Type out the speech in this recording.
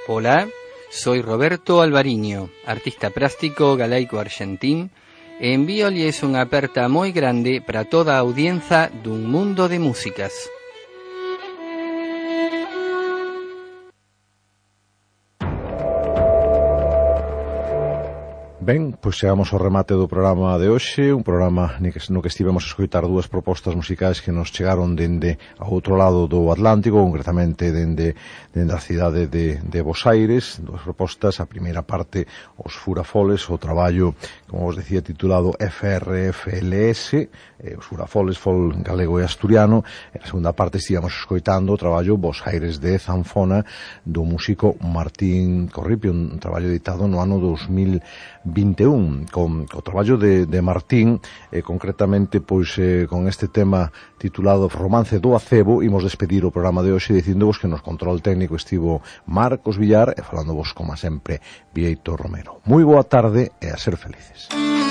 Hola, soy Roberto Alvariño, artista plástico galaico argentín, e envíolles unha aperta moi grande para toda a audiencia dun mundo de músicas. Ben, pois chegamos ao remate do programa de hoxe, un programa no que estivemos a escoitar dúas propostas musicais que nos chegaron dende ao outro lado do Atlántico, concretamente dende a cidade de Bos Aires, dúas propostas, a primeira parte os Furafoles, o traballo, como vos decía, titulado FRFLS, os Furafoles, fol galego e asturiano, e a segunda parte estivemos escoitando o traballo Bos Aires de Zanfona do músico Martín Corripio, un traballo editado no ano 2021, con o traballo de Martín, concretamente pois con este tema titulado Romance do Acebo. Imos despedir o programa de hoxe dicíndovos que nos control técnico estivo Marcos Villar e falándovos como sempre Vieito Romero. Moi boa tarde e a ser felices.